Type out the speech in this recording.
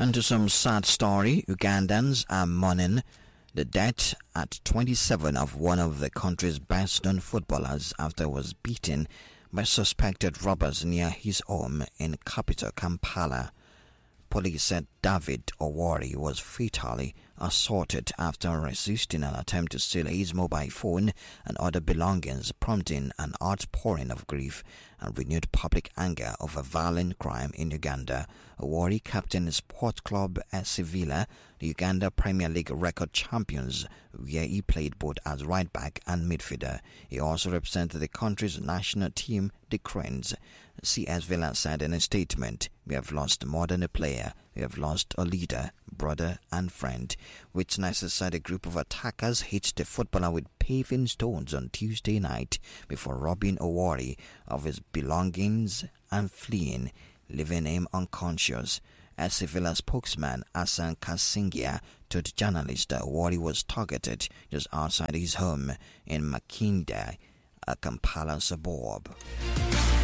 And to some sad story, Ugandans are mourning the death at 27 of one of the country's best-known footballers after he was beaten by suspected robbers near his home in capital Kampala. Police said David Owori was fatally assaulted after resisting an attempt to steal his mobile phone and other belongings, prompting an outpouring of grief and renewed public anger over violent crime in Uganda. Owori captained the sport club SC Villa, the Uganda Premier League record champions, where he played both as right back and midfielder. He also represented the country's national team, the Cranes. CS Villa said in a statement, "We have lost more than a player. We have lost a leader, brother and friend." Witnesses said a group of attackers hit the footballer with paving stones on Tuesday night before robbing Owori of his belongings and fleeing, leaving him unconscious. SC Villa spokesman Hassan Kasingia told journalists that Owori was targeted just outside his home in Makindye, a Kampala suburb.